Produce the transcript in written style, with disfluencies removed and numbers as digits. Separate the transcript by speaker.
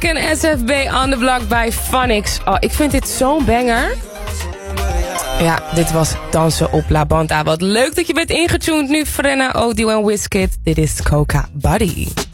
Speaker 1: En SFB on the block bij Phonics. Oh, ik vind dit zo'n banger. Ja, dit was Dansen op La Banda. Wat leuk dat je bent ingetuned nu. Frenna, Odio en Wizkid. Dit is Coca Buddy.